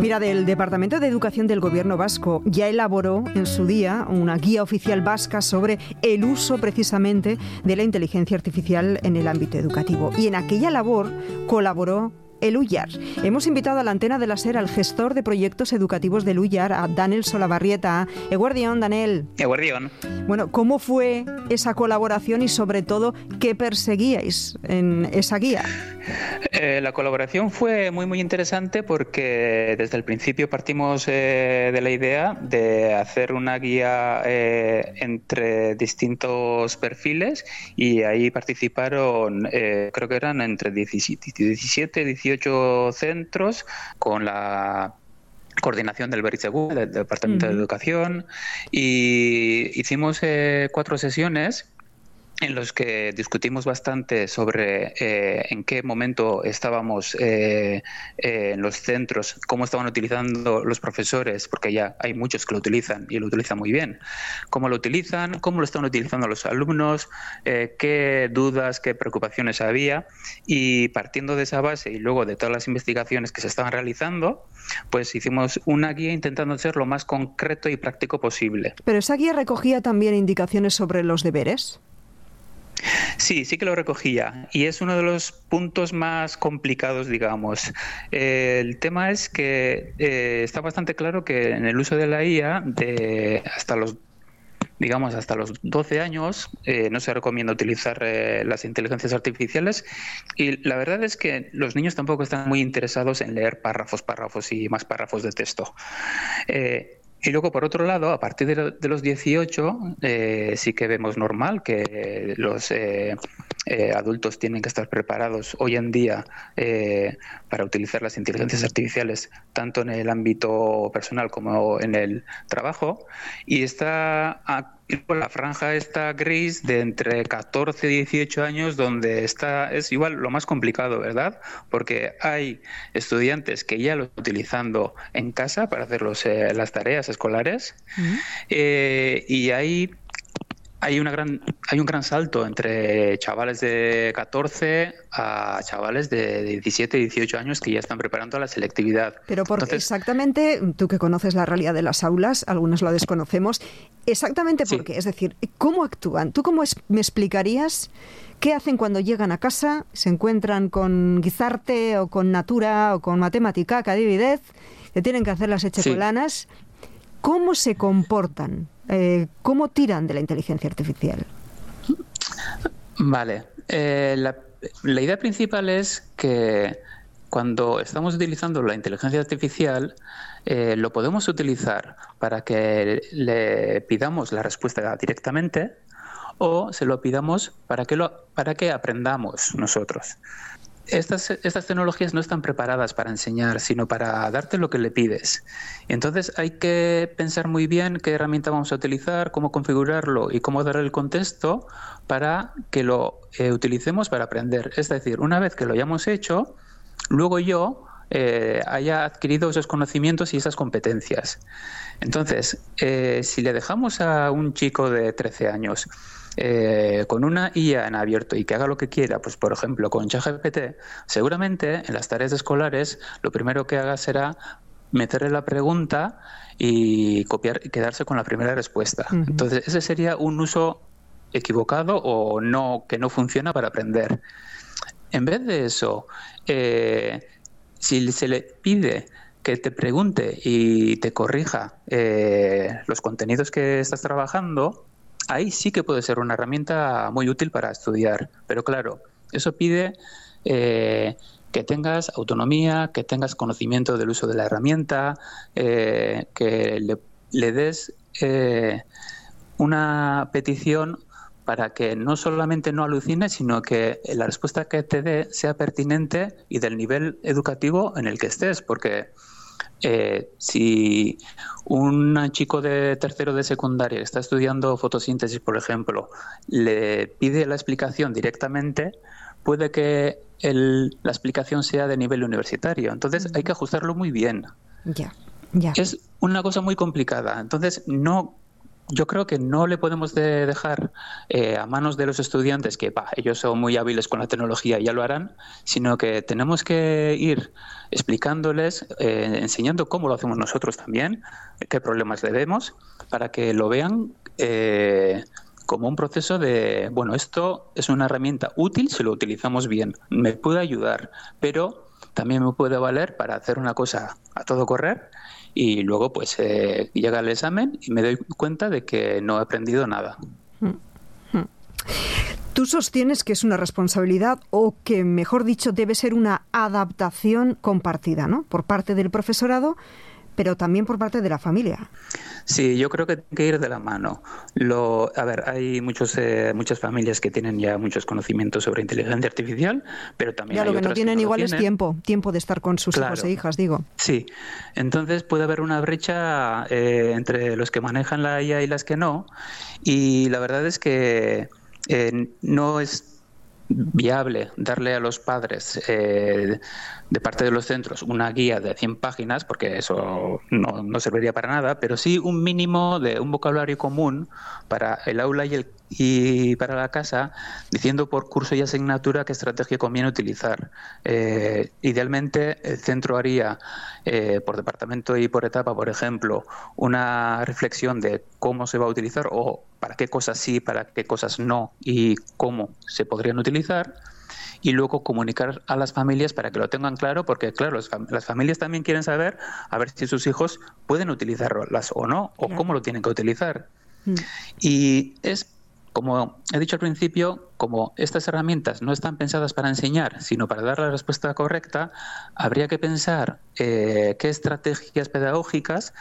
Mira, del Departamento de Educación del Gobierno vasco ya elaboró en su día una guía oficial vasca sobre el uso precisamente de la inteligencia artificial en el ámbito educativo. Y en aquella labor colaboró el UIAR. Hemos invitado a la antena de la SER al gestor de proyectos educativos del UIAR, a Daniel Solabarrieta. Eguardión, Daniel. Eguardión. Bueno, ¿cómo fue esa colaboración y sobre todo qué perseguíais en esa guía? La colaboración fue muy interesante porque desde el principio partimos de la idea de hacer una guía entre distintos perfiles y ahí participaron, creo que eran entre 17, 18 centros con la coordinación del BERRISEGU, del Departamento de Educación, y hicimos 4 sesiones en los que discutimos bastante sobre en qué momento estábamos en los centros, cómo estaban utilizando los profesores, porque ya hay muchos que lo utilizan y lo utilizan muy bien, cómo lo utilizan, cómo lo están utilizando los alumnos, qué dudas, qué preocupaciones había, y partiendo de esa base y luego de todas las investigaciones que se estaban realizando, pues hicimos una guía intentando ser lo más concreto y práctico posible. ¿Pero esa guía recogía también indicaciones sobre los deberes? Sí que lo recogía y es uno de los puntos más complicados, digamos. El tema es que está bastante claro que en el uso de la IA hasta los 12 años no se recomienda utilizar las inteligencias artificiales, y la verdad es que los niños tampoco están muy interesados en leer párrafos y más párrafos de texto. Y luego, por otro lado, a partir de los 18 sí que vemos normal que los adultos tienen que estar preparados hoy en día para utilizar las inteligencias artificiales tanto en el ámbito personal como en el trabajo, y está la franja esta gris de entre 14 y 18 años donde es igual lo más complicado, ¿verdad? Porque hay estudiantes que ya lo están utilizando en casa para hacer las tareas escolares, y hay un gran salto entre chavales de 14 a chavales de 17 y 18 años que ya están preparando la selectividad. Pero exactamente, tú que conoces la realidad de las aulas, algunos lo desconocemos, exactamente por qué. Es decir, ¿cómo actúan? ¿Tú cómo me explicarías qué hacen cuando llegan a casa, se encuentran con Guizarte o con Natura o con Matemática, Cadividez, que tienen que hacer las echecolanas? ¿Cómo se comportan? ¿Cómo tiran de la inteligencia artificial? Vale. La idea principal es que cuando estamos utilizando la inteligencia artificial, lo podemos utilizar para que le pidamos la respuesta directamente o se lo pidamos para que aprendamos nosotros. Estas tecnologías no están preparadas para enseñar, sino para darte lo que le pides. Entonces hay que pensar muy bien qué herramienta vamos a utilizar, cómo configurarlo y cómo darle el contexto para que lo utilicemos para aprender. Es decir, una vez que lo hayamos hecho, luego yo haya adquirido esos conocimientos y esas competencias. Entonces, si le dejamos a un chico de 13 años con una IA en abierto y que haga lo que quiera, pues por ejemplo con ChatGPT, seguramente en las tareas escolares lo primero que haga será meterle la pregunta y copiar y quedarse con la primera respuesta. Entonces ese sería un uso equivocado o no, que no funciona para aprender. En vez de eso, si se le pide que te pregunte y te corrija los contenidos que estás trabajando, ahí sí que puede ser una herramienta muy útil para estudiar. Pero claro, eso pide que tengas autonomía, que tengas conocimiento del uso de la herramienta, que le des una petición para que no solamente no alucine, sino que la respuesta que te dé sea pertinente y del nivel educativo en el que estés, porque si un chico de tercero de secundaria que está estudiando fotosíntesis, por ejemplo, le pide la explicación directamente, puede que la explicación sea de nivel universitario. Entonces hay que ajustarlo muy bien. Ya. Es una cosa muy complicada. Entonces no yo creo que no le podemos dejar a manos de los estudiantes que ellos son muy hábiles con la tecnología y ya lo harán, sino que tenemos que ir explicándoles, enseñando cómo lo hacemos nosotros también, qué problemas le vemos, para que lo vean como un proceso de, bueno, esto es una herramienta útil si lo utilizamos bien, me puede ayudar, pero también me puede valer para hacer una cosa a todo correr y luego pues llega el examen y me doy cuenta de que no he aprendido nada. Tú sostienes que es una responsabilidad o que, mejor dicho, debe ser una adaptación compartida, ¿no? Por parte del profesorado, pero también por parte de la familia. Sí, yo creo que tiene que ir de la mano. A ver, hay muchas familias que tienen ya muchos conocimientos sobre inteligencia artificial, pero también hay lo que otras no tienen que no igual tienen. es tiempo de estar con sus hijos e hijas, digo. Sí, entonces puede haber una brecha entre los que manejan la IA y las que no, y la verdad es que no es viable darle a los padres de parte de los centros una guía de 100 páginas, porque eso no serviría para nada, pero sí un mínimo de un vocabulario común para el aula y para la casa, diciendo por curso y asignatura qué estrategia conviene utilizar. Idealmente el centro haría por departamento y por etapa, por ejemplo, una reflexión de cómo se va a utilizar o para qué cosas sí, para qué cosas no y cómo se podrían utilizar, y luego comunicar a las familias para que lo tengan claro, porque claro, las familias también quieren saber a ver si sus hijos pueden utilizarlas o no, o cómo lo tienen que utilizar. Y es, como he dicho al principio, como estas herramientas no están pensadas para enseñar, sino para dar la respuesta correcta, habría que pensar qué estrategias pedagógicas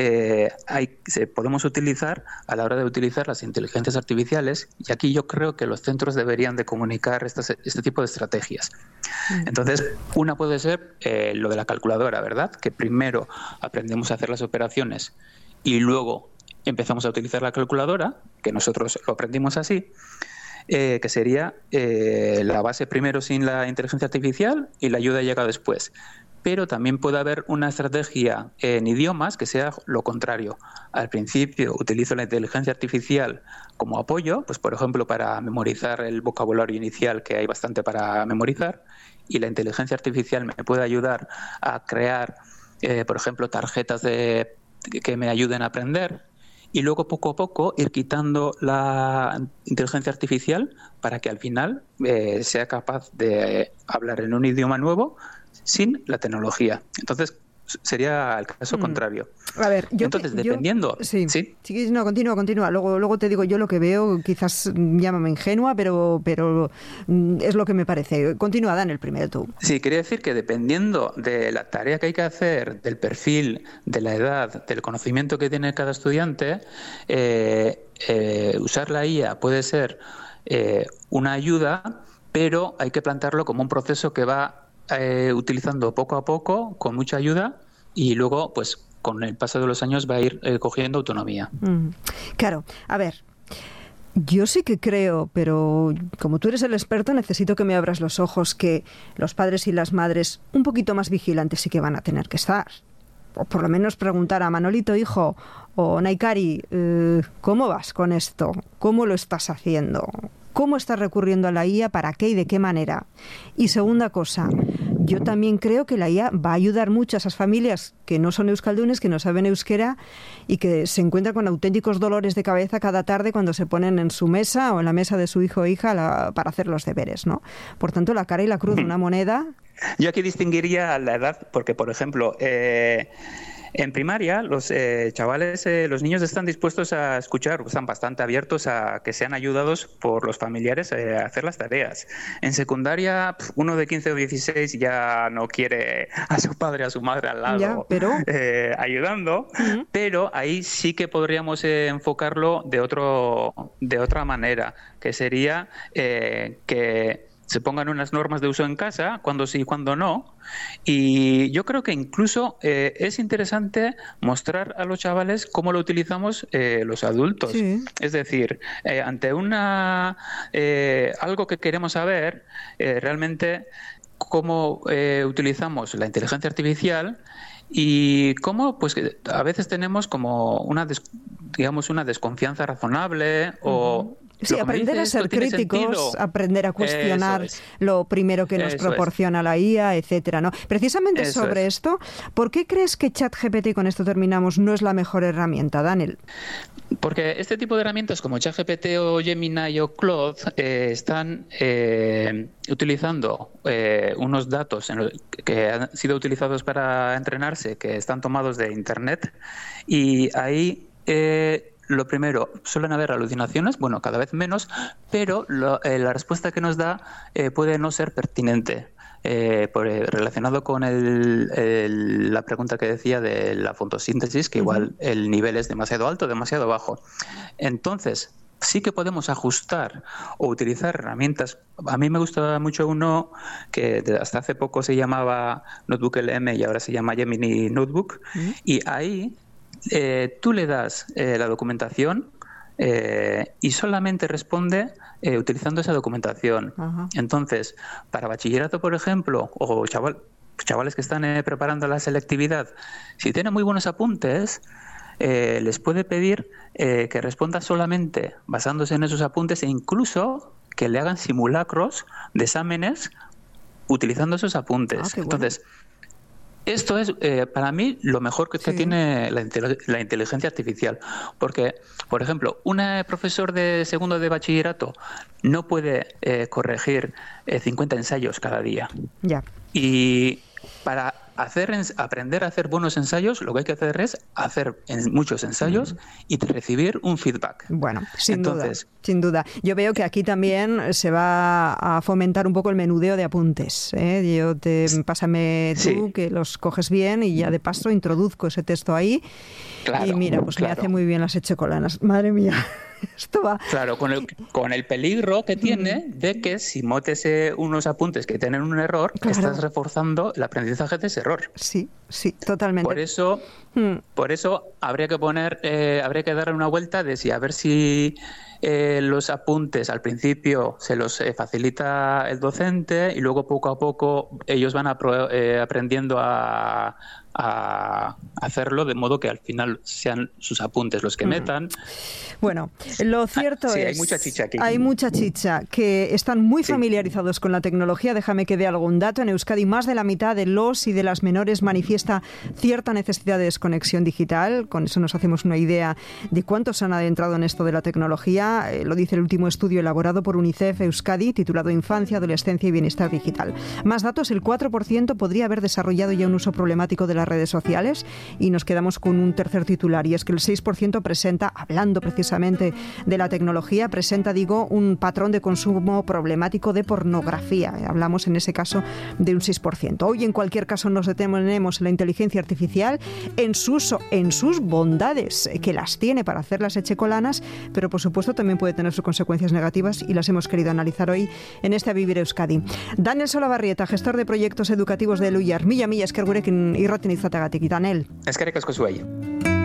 podemos utilizar a la hora de utilizar las inteligencias artificiales, y aquí yo creo que los centros deberían de comunicar este tipo de estrategias. Entonces, una puede ser lo de la calculadora, ¿verdad? Que primero aprendemos a hacer las operaciones y luego empezamos a utilizar la calculadora, que nosotros lo aprendimos así, que sería la base primero sin la inteligencia artificial y la ayuda llega después. Pero también puede haber una estrategia en idiomas que sea lo contrario. Al principio utilizo la inteligencia artificial como apoyo, pues por ejemplo para memorizar el vocabulario inicial, que hay bastante para memorizar, y la inteligencia artificial me puede ayudar a crear, por ejemplo, tarjetas que me ayuden a aprender. Y luego poco a poco ir quitando la inteligencia artificial para que al final sea capaz de hablar en un idioma nuevo sin la tecnología. Entonces sería el caso contrario. A ver, dependiendo... Sí, no, continúa. Luego te digo yo lo que veo, quizás llámame ingenua, pero es lo que me parece. Continúa, Dan, el primero tú. Sí, quería decir que dependiendo de la tarea que hay que hacer, del perfil, de la edad, del conocimiento que tiene cada estudiante, usar la IA puede ser una ayuda, pero hay que plantearlo como un proceso que va utilizando poco a poco, con mucha ayuda, y luego, pues, con el paso de los años va a ir cogiendo autonomía. Claro, a ver, yo sí que creo, pero como tú eres el experto, necesito que me abras los ojos, que los padres y las madres un poquito más vigilantes sí que van a tener que estar. O por lo menos preguntar a Manolito, hijo, o Naikari, ¿cómo vas con esto? ¿Cómo lo estás haciendo? ¿Cómo estás recurriendo a la IA? ¿Para qué y de qué manera? Y segunda cosa, yo también creo que la IA va a ayudar mucho a esas familias que no son euskaldunes, que no saben euskera y que se encuentran con auténticos dolores de cabeza cada tarde cuando se ponen en su mesa o en la mesa de su hijo o hija para hacer los deberes, ¿no? Por tanto, la cara y la cruz de una moneda. Yo aquí distinguiría la edad, porque, por ejemplo, en primaria, los chavales, los niños están dispuestos a escuchar, están bastante abiertos a que sean ayudados por los familiares a hacer las tareas. En secundaria, uno de 15 o 16 ya no quiere a su padre, a su madre al lado ayudando, pero ahí sí que podríamos enfocarlo de otra manera, que sería que se pongan unas normas de uso en casa, cuando sí y cuando no. Y yo creo que incluso es interesante mostrar a los chavales cómo lo utilizamos los adultos. Sí. Es decir, ante algo que queremos saber, realmente cómo utilizamos la inteligencia artificial y cómo pues a veces tenemos como una desconfianza razonable o... Sí, aprender a ser críticos, aprender a cuestionar lo primero que nos proporciona la IA, etcétera, ¿no? Precisamente sobre esto, ¿por qué crees que ChatGPT, y con esto terminamos, no es la mejor herramienta, Daniel? Porque este tipo de herramientas como ChatGPT o Gemini o Claude están utilizando unos datos que han sido utilizados para entrenarse, que están tomados de Internet, y ahí... lo primero, suelen haber alucinaciones, bueno, cada vez menos, pero la respuesta que nos da puede no ser pertinente. Relacionado con la pregunta que decía de la fotosíntesis, que igual el nivel es demasiado alto, demasiado bajo. Entonces, sí que podemos ajustar o utilizar herramientas. A mí me gusta mucho uno que hasta hace poco se llamaba Notebook LM y ahora se llama Gemini Notebook, y ahí... tú le das la documentación y solamente responde utilizando esa documentación. Ajá. Entonces, para bachillerato, por ejemplo, o chavales que están preparando la selectividad, si tienen muy buenos apuntes, les puede pedir que responda solamente basándose en esos apuntes e incluso que le hagan simulacros de exámenes utilizando esos apuntes. Entonces, esto es, para mí, lo mejor que tiene la inteligencia artificial. Porque, por ejemplo, un profesor de segundo de bachillerato no puede corregir 50 ensayos cada día. Ya. Y para aprender a hacer buenos ensayos, lo que hay que hacer es hacer muchos ensayos y recibir un feedback. Bueno, sin duda. Yo veo que aquí también se va a fomentar un poco el menudeo de apuntes. Pásame tú, que los coges bien, y ya de paso introduzco ese texto ahí. Claro, y mira, pues me hace muy bien las hechecolanas. Madre mía. Esto va. Claro, con el peligro que tiene de que si metes unos apuntes que tienen un error, estás reforzando el aprendizaje de ese error. Sí, totalmente. Por eso habría que darle una vuelta a ver si los apuntes al principio se los facilita el docente y luego poco a poco ellos van aprendiendo a hacerlo de modo que al final sean sus apuntes los que metan. Bueno, lo cierto es... hay mucha chicha aquí. Hay mucha chicha, que están muy familiarizados con la tecnología. Déjame que dé algún dato. En Euskadi, más de la mitad de los y de las menores manifiesta cierta necesidad de desconexión digital. Con eso nos hacemos una idea de cuántos han adentrado en esto de la tecnología. Lo dice el último estudio elaborado por UNICEF Euskadi, titulado Infancia, Adolescencia y Bienestar Digital. Más datos, el 4% podría haber desarrollado ya un uso problemático de las redes sociales, y nos quedamos con un tercer titular, y es que el 6% presenta, hablando precisamente de la tecnología, un patrón de consumo problemático de pornografía. Hablamos en ese caso de un 6%. Hoy, en cualquier caso, nos detenemos en la inteligencia artificial, en sus bondades, que las tiene para hacer las hechecolanas, pero por supuesto también puede tener sus consecuencias negativas, y las hemos querido analizar hoy en este A Vivir Euskadi. Daniel Solabarrieta, gestor de proyectos educativos de Eluyar. Mila esker gurekin irratin izatagatik, Daniel. Eskerrik asko zuei.